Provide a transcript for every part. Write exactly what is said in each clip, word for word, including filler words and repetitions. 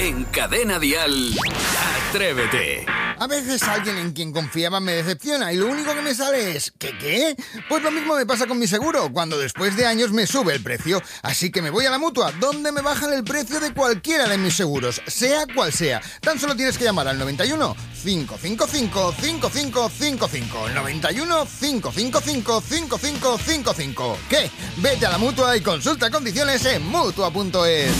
En Cadena Dial, Atrévete. A veces alguien en quien confiaba me decepciona y lo único que me sale es ¿qué qué? Pues lo mismo me pasa con mi seguro, cuando después de años me sube el precio. Así que me voy a la Mutua, donde me bajan el precio de cualquiera de mis seguros, sea cual sea. Tan solo tienes que llamar al noventa y uno, cinco cinco cinco, cinco cinco cinco cinco. noventa y uno, cinco cinco cinco, cinco cinco cinco cinco. ¿Qué? Vete a la Mutua y consulta condiciones en mutua punto es.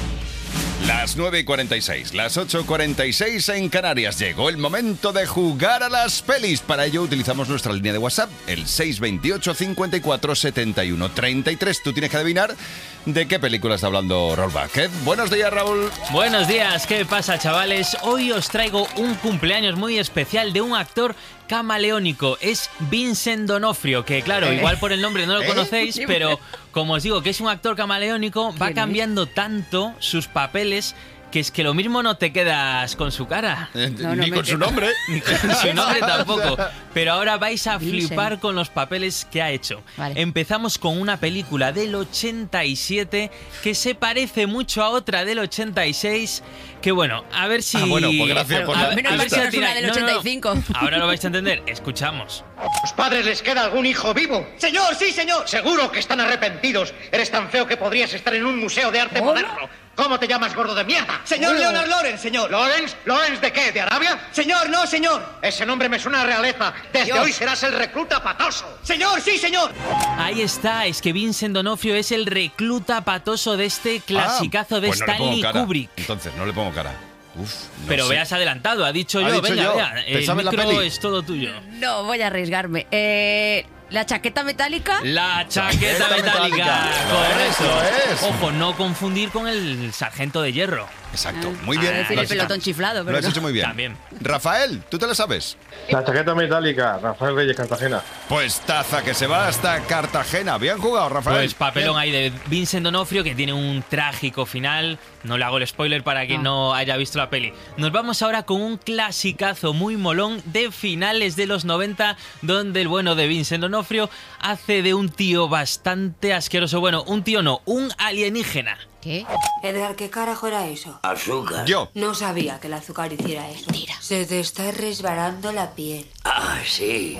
Las nueve y cuarenta y seis, las ocho y cuarenta y seis en Canarias. Llegó el momento de jugar a las pelis. Para ello utilizamos nuestra línea de WhatsApp, el seis veintiocho, cincuenta y cuatro, setenta y uno, treinta y tres. Tú tienes que adivinar de qué película está hablando Raúl Vázquez. Buenos días, Raúl. Buenos días, ¿qué pasa, chavales? Hoy os traigo un cumpleaños muy especial de un actor camaleónico. Es Vincent D'Onofrio, que claro, ¿Eh? igual por el nombre no lo ¿Eh? conocéis, pero como os digo que es un actor camaleónico, va cambiando es? tanto sus papeles que es que lo mismo no te quedas con su cara. Eh, No, no ni me con te- su nombre. Ni con su nombre tampoco. Pero ahora vais a Vincent. flipar con los papeles que ha hecho. Vale. Empezamos con una película del ochenta y siete que se parece mucho a otra del ochenta y seis. Que bueno, a ver si... Ah, bueno, pues gracias por la- Menos mal ver que si no es una atináis. del No, no, no. ochenta y cinco. Ahora lo vais a entender. Escuchamos. ¿Tus padres les queda algún hijo vivo? Señor, sí, señor. Seguro que están arrepentidos. Eres tan feo que podrías estar en un museo de arte ¿Cómo? moderno. ¿Cómo te llamas, gordo de mierda? Señor Leonard Lawrence, señor. ¿Lawrence? ¿Lawrence de qué? ¿De Arabia? Señor, no, señor. Ese nombre me suena a realeza. Desde Dios. hoy serás el recluta patoso. Señor, sí, señor. Ahí está, es que Vincent D'Onofrio es el recluta patoso de este clasicazo Ah, de pues no le pongo Stanley cara. Kubrick. Entonces, no le pongo cara. Uf, no Pero sé. veas adelantado, ha dicho Ha yo, dicho venga, yo. vea, el Pensaba en la micro peli. es todo tuyo. No, voy a arriesgarme. Eh, ¿La chaqueta metálica? La chaqueta Chaqueta metálica, metálica. correcto. Lo es, lo es. Ojo, no confundir con el sargento de hierro. Exacto, Ah, muy ah, bien. decir Lo el has- pelotón chiflado, Lo pero has no. hecho muy bien. También. Rafael, ¿tú te lo sabes? La chaqueta metálica, Rafael Reyes, Cartagena. Pues taza que se va hasta Cartagena. Bien jugado, Rafael. Pues papelón ahí de Vincent D'Onofrio, que tiene un trágico final. No le hago el spoiler para quien Ah. no haya visto la peli. Nos vamos ahora con un clasicazo muy molón de finales de los noventa, donde el bueno de Vincent D'Onofrio hace de un tío bastante asqueroso. Bueno, un tío no, un alienígena. ¿Qué? Edgar, ¿qué carajo era eso? Azúcar. Yo. No sabía que el azúcar hiciera eso. Mentira. Se te está resbalando la piel. Ah, sí.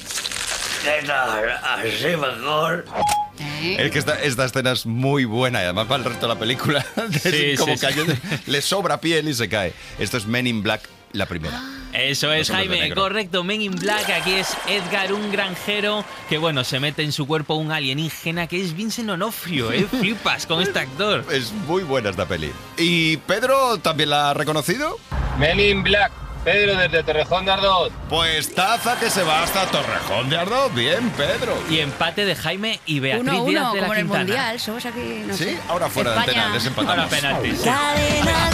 ¿Qué tal? Así mejor. ¿Eh? Es que esta, esta escena es muy buena y además para el resto de la película es Sí, como sí, sí. cayendo, le sobra piel y se cae. Esto es Men in Black, la primera. Eso es, Los hombres de Jaime, negro. correcto. Men in Black, aquí es Edgar, un granjero que, bueno, se mete en su cuerpo un alienígena que es Vincent D'Onofrio, ¿eh? Flipas con este actor. Es muy buena esta peli. ¿Y Pedro también la ha reconocido? Men in Black, Pedro desde Torrejón de Ardoz. Pues taza que se va hasta Torrejón de Ardoz. Bien, Pedro. Y empate de Jaime y Beatriz Uno, Díaz uno, de la como en el Quintana. Mundial. Somos aquí, no ¿Sí? sé. Ahora fuera de España. antena, desempatamos. Ahora penaltis. Cadena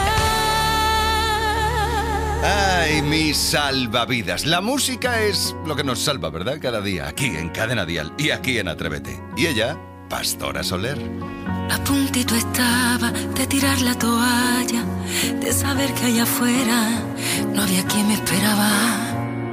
Ay, mis salvavidas. La música es lo que nos salva, ¿verdad? Cada día, aquí en Cadena Dial y aquí en Atrévete. Y ella, Pastora Soler. A puntito estaba de tirar la toalla, de saber que allá afuera no había quien me esperaba.